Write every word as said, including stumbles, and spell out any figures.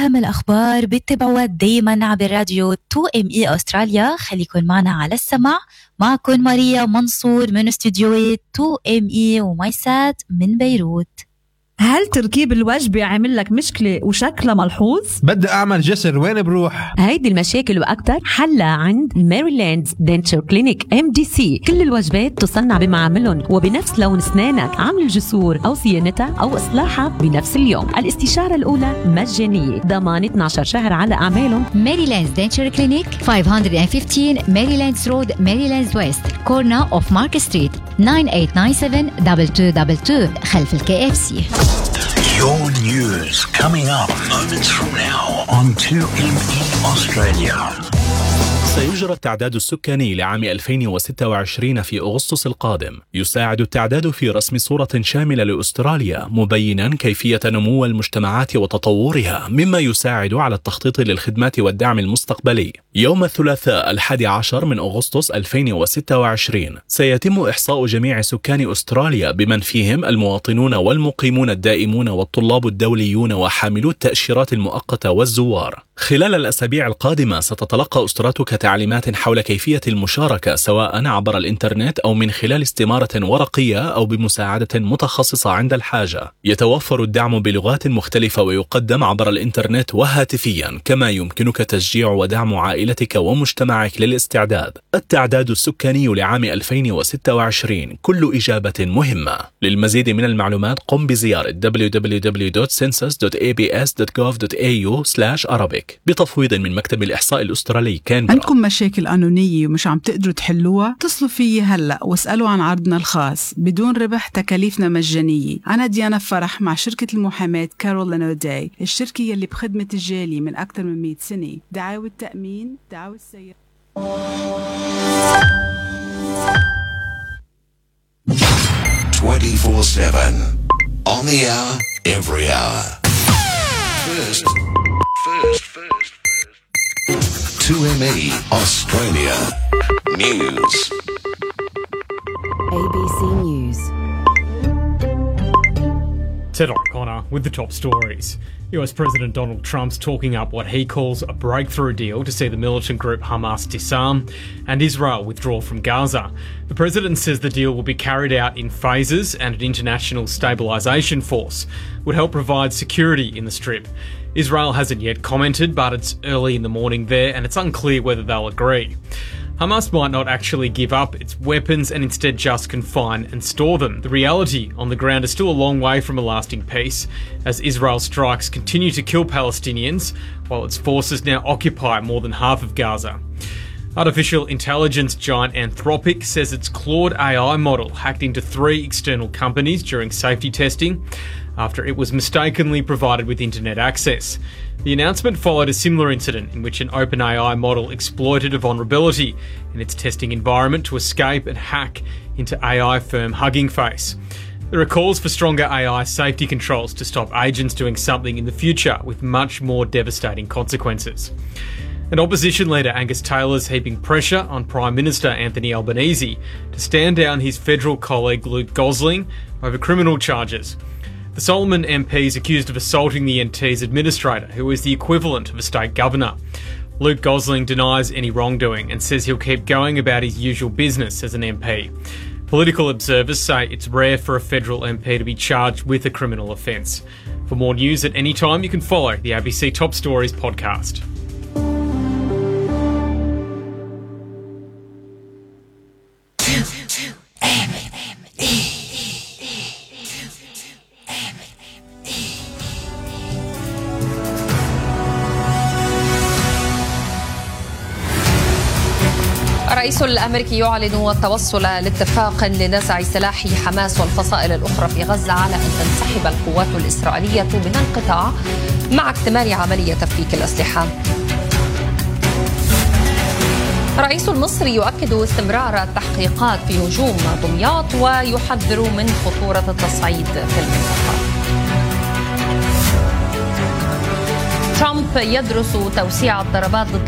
أهم الأخبار بتتابعوها دايما عبر راديو تو إم إي أستراليا. خليكن معنا على السمع. معكن ماريا منصور من استوديوهات تو إم إي ومايسات من بيروت. هل تركيب الوجبة عامل لك مشكلة وشكلها ملحوظ؟ بدي أعمل جسر، وين بروح؟ هيدي المشاكل وأكتر حلها عند ميريلاند دنتشر كلينيك إم دي سي. كل الوجبات تصنع بمعاملهم وبنفس لون أسنانك، عمل الجسور أو صيانتها أو إصلاحها بنفس اليوم. الاستشارة الأولى مجانية، ضمان اثنا عشر شهر على أعمالهم. ميريلاند دنتشر كلينيك خمسمية وخمستاشر ميريلاند رود ميريلاند ويست كورنا أوف مارك ستريت تسعة ثمانية تسعة سبعة اثنين اثنين اثنين اثنين خلف الكي اف سي. Your news coming up moments from now on تو إم إي Australia. سيجرى التعداد السكاني لعام ألفين وستة وعشرين في أغسطس القادم. يساعد التعداد في رسم صورة شاملة لأستراليا، مبينا كيفية نمو المجتمعات وتطورها، مما يساعد على التخطيط للخدمات والدعم المستقبلي. يوم الثلاثاء الحادي عشر من أغسطس ألفين وستة وعشرين سيتم إحصاء جميع سكان أستراليا، بمن فيهم المواطنون والمقيمون الدائمون والطلاب الدوليون وحاملو التأشيرات المؤقتة والزوار. خلال الأسابيع القادمة ستتلقى أسرتك تعليمات حول كيفية المشاركة، سواء عبر الإنترنت أو من خلال استمارة ورقية أو بمساعدة متخصصة عند الحاجة. يتوفر الدعم بلغات مختلفة ويقدم عبر الإنترنت وهاتفيا، كما يمكنك تشجيع ودعم عائلتك ومجتمعك للاستعداد. التعداد السكاني لعام ألفين وستة وعشرين، كل إجابة مهمة. للمزيد من المعلومات قم بزيارة دبليو دبليو دبليو دوت سنسس دوت إيه بي إس دوت جوف دوت إيه يو سلاش أرابيك بتفويض من مكتب الإحصاء الأسترالي كانبرا. عندكم مشاكل قانونية ومش عم تقدروا تحلوها؟ اتصلوا فيي هلأ واسألوا عن عرضنا الخاص بدون ربح، تكاليفنا مجانية. أنا ديانا فرح مع شركة المحاماة كارولين أوداي، الشركة يلي بخدمة الجالي من أكثر من مئة سنة. دعاوى التأمين، دعاوى السيارة. twenty-four seven on the hour, every hour. First, first, first, first. two M E Australia News. A B C News. Ted O'Connor with the top stories. U S President Donald Trump's talking up what he calls a breakthrough deal to see the militant group Hamas disarm and Israel withdraw from Gaza. The president says the deal will be carried out in phases and an international stabilisation force would help provide security in the Strip. Israel hasn't yet commented, but it's early in the morning there and it's unclear whether they'll agree. Hamas might not actually give up its weapons and instead just confine and store them. The reality on the ground is still a long way from a lasting peace, as Israel's strikes continue to kill Palestinians while its forces now occupy more than half of Gaza. Artificial intelligence giant Anthropic says its Claude A I model hacked into three external companies during safety testing after it was mistakenly provided with internet access. The announcement followed a similar incident in which an OpenAI model exploited a vulnerability in its testing environment to escape and hack into A I firm Hugging Face. There are calls for stronger A I safety controls to stop agents doing something in the future with much more devastating consequences. And opposition leader Angus Taylor's heaping pressure on Prime Minister Anthony Albanese to stand down his federal colleague Luke Gosling over criminal charges. The Solomon M P is accused of assaulting the N T's administrator, who is the equivalent of a state governor. Luke Gosling denies any wrongdoing and says he'll keep going about his usual business as an M P. Political observers say it's rare for a federal M P to be charged with a criminal offence. For more news at any time, you can follow the A B C Top Stories podcast. الرئيس الأمريكي يعلن التوصل لاتفاق لنزع سلاح حماس والفصائل الأخرى في غزة على أن تنسحب القوات الإسرائيلية من القطاع مع اكتمال عملية تفكيك الأسلحة. الرئيس المصري يؤكد استمرار التحقيقات في هجوم دمياط ويحذر من خطورة التصعيد في المنطقة. ترامب يدرس توسيع الضربات ضد